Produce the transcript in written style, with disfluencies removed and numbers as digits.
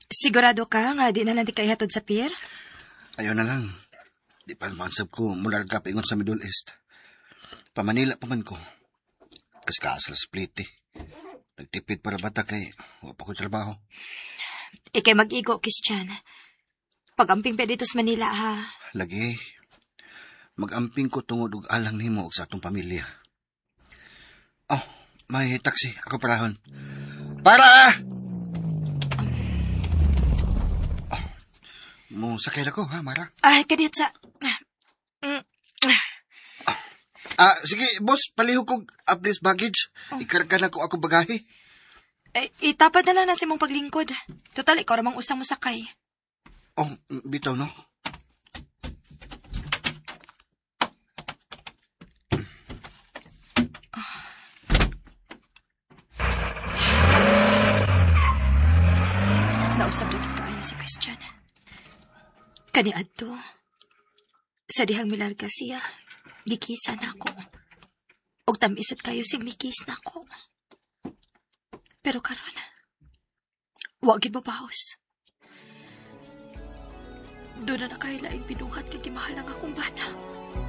Sigurado ka nga di na lang di kay hatod sa pier? Ayaw na lang. Di pa mansab ko mularga pa ingon sa Middle East. Pamanila pa man ko. Kas kaasal split eh. Nagtipid para bata kay wala pa ko trabaho. Ikay mag-igo, Christian. Pag-amping pa dito sa Manila, ha? Lagi. Mag-amping ko tungod og alang nimo og sa atong pamilya. Oh, may taxi. Ako parahon. Para! Oh, mo sakay ako, ha, Mara? Ay, kadiyot sa... Sige, boss, palihog kong updates baggage. Ikarga na ko ako bagahe. Itapad na lang na si mong paglingkod. Total, ikaw ramang usang mo sakay. Oh, bitaw, no? Nausap dito tayo si Christian. Kaniadto. Sa dihang milarga siya, gikisan ako. Og tamisat kayo sing mikis na ako. Pero karon, wag gibabahos. Doon na kayo laing binuhat kay kimahal ang akong bana.